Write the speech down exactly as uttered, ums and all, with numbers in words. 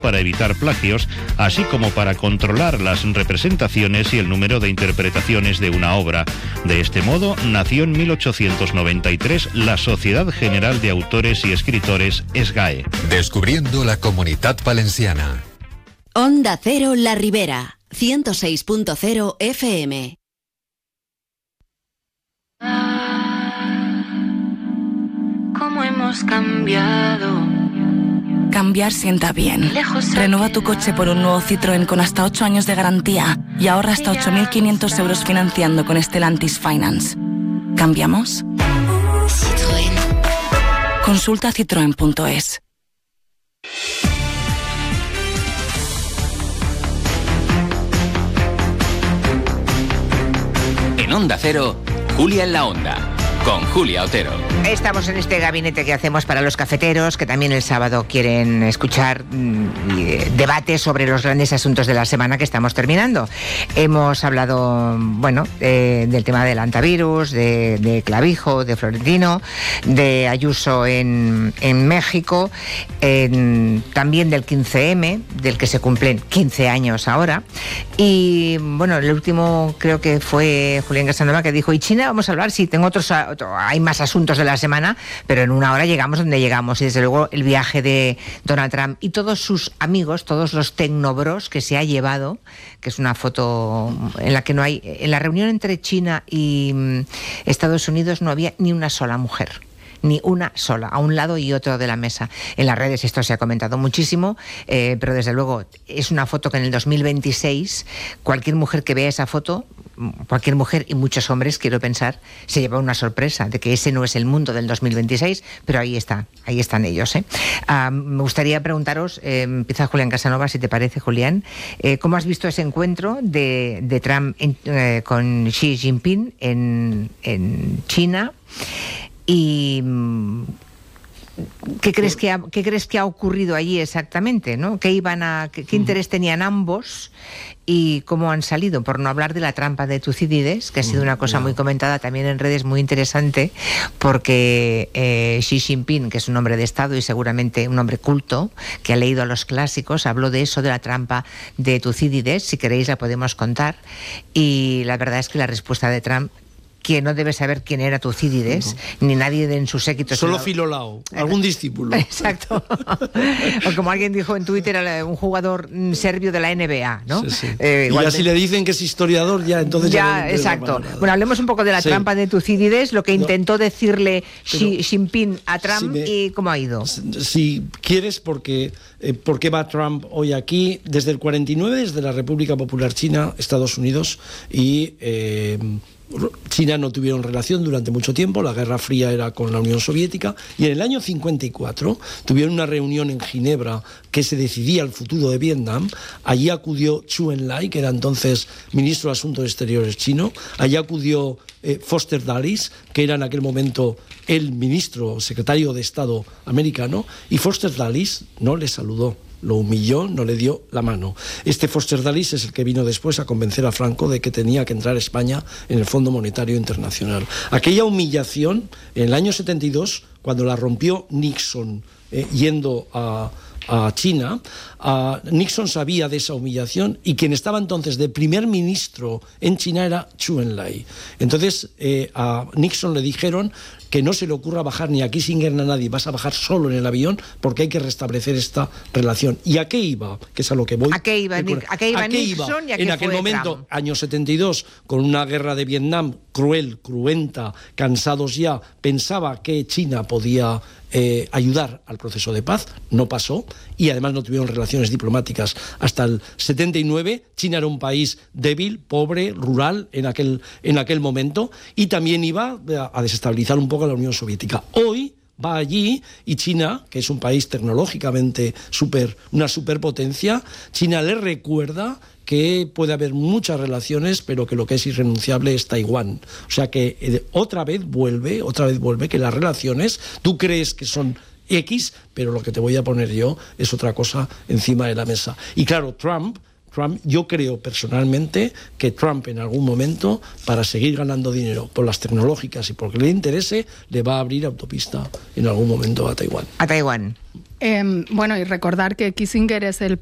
para evitar plagios, así como para controlar las representaciones y el número de interpretaciones de una obra. De este modo, nació en mil ochocientos noventa y tres la Sociedad General de Autores y Escritores, S G A E. Descubriendo la Comunitat Valenciana. Onda Cero La Ribera, ciento seis punto cero F M. ¿Cómo hemos cambiado? Cambiar sienta bien. Renueva tu coche por un nuevo Citroën con hasta ocho años de garantía y ahorra hasta ocho mil quinientos euros financiando con Stellantis Finance. ¿Cambiamos? Citroën. Consulta citroen punto es. En Onda Cero, Julia en la Onda, con Julia Otero. Estamos en este gabinete que hacemos para los cafeteros, que también el sábado quieren escuchar mmm, debates sobre los grandes asuntos de la semana que estamos terminando. Hemos hablado, bueno, eh, del tema del antivirus, de, de Clavijo, de Florentino, de Ayuso en, en México, en, también del quince eme, del que se cumplen quince años ahora. Y, bueno, el último creo que fue Julián Casanova, que dijo, ¿y China? Vamos a hablar, sí, tengo otros, otro, hay más asuntos de la semana, pero en una hora llegamos donde llegamos. Y desde luego el viaje de Donald Trump y todos sus amigos, todos los tecnobros que se ha llevado, que es una foto en la que no hay, en la reunión entre China y mm, Estados Unidos no había ni una sola mujer. Ni una sola, a un lado y otro de la mesa. En las redes esto se ha comentado muchísimo, eh, pero desde luego es una foto que en el dos mil veintiséis cualquier mujer que vea esa foto, cualquier mujer y muchos hombres, quiero pensar, se lleva una sorpresa de que ese no es el mundo del dos mil veintiséis, pero ahí está, ahí están ellos. ¿eh? Uh, me gustaría preguntaros, eh, empieza Julián Casanova, si te parece, Julián, eh, ¿cómo has visto ese encuentro de, de Trump en, eh, con Xi Jinping en, en China? Y ¿qué crees que ha, qué crees que ha ocurrido allí exactamente, ¿no? ¿Qué iban a, qué, qué interés tenían ambos y cómo han salido? Por no hablar de la trampa de Tucídides, que ha sido una cosa muy comentada también en redes, muy interesante, porque eh, Xi Jinping, que es un hombre de Estado y seguramente un hombre culto, que ha leído a los clásicos, habló de eso, de la trampa de Tucídides. Si queréis la podemos contar. Y la verdad es que la respuesta de Trump, que no debe saber quién era Tucídides, no. Ni nadie de en su séquito. Solo Filolao, algún discípulo. Exacto. O como alguien dijo en Twitter, un jugador serbio de la N B A, ¿no? Sí, sí. Eh, y ya si le dicen que es historiador, ya entonces... Ya, ya exacto. Bueno, hablemos un poco de la sí. trampa de Tucídides, lo que intentó no. decirle Xi Jinping a Trump, si me, y cómo ha ido. Si quieres, porque eh, ¿por qué va Trump hoy aquí? Desde el cuarenta y nueve, desde la República Popular China, Estados Unidos y... Eh, China no tuvieron relación durante mucho tiempo, la Guerra Fría era con la Unión Soviética, y en el año cincuenta y cuatro tuvieron una reunión en Ginebra que se decidía el futuro de Vietnam. Allí acudió Zhou Enlai, que era entonces ministro de Asuntos Exteriores chino, allí acudió eh, Foster Dulles, que era en aquel momento el ministro, secretario de Estado americano, y Foster Dulles no le saludó. Lo humilló, no le dio la mano. Este Foster Dulles es el que vino después a convencer a Franco de que tenía que entrar España en el Fondo Monetario Internacional. Aquella humillación, en el año setenta y dos, cuando la rompió Nixon eh, yendo a... a China, uh, Nixon sabía de esa humillación y quien estaba entonces de primer ministro en China era Zhou Enlai. Entonces eh, a Nixon le dijeron que no se le ocurra bajar ni a Kissinger ni a nadie, vas a bajar solo en el avión porque hay que restablecer esta relación. ¿Y a qué iba? Que es a lo que voy. ¿A qué iba, ¿A qué iba, ¿A qué Nixon iba? Y a qué en aquel fue momento, Trump? año setenta y dos, con una guerra de Vietnam cruel, cruenta, cansados ya, pensaba que China podía eh, ayudar al proceso de paz, no pasó, y además no tuvieron relaciones diplomáticas hasta el setenta y nueve. China era un país débil, pobre, rural en aquel, en aquel momento, y también iba a desestabilizar un poco a la Unión Soviética. Hoy va allí y China, que es un país tecnológicamente super, una superpotencia, China le recuerda que puede haber muchas relaciones, pero que lo que es irrenunciable es Taiwán. O sea que eh, otra vez vuelve, otra vez vuelve que las relaciones, tú crees que son X, pero lo que te voy a poner yo es otra cosa encima de la mesa. Y claro, Trump... Trump, yo creo personalmente que Trump en algún momento, para seguir ganando dinero por las tecnológicas y porque le interese, le va a abrir autopista en algún momento a Taiwán. A Taiwán. Eh, bueno, y recordar que Kissinger es el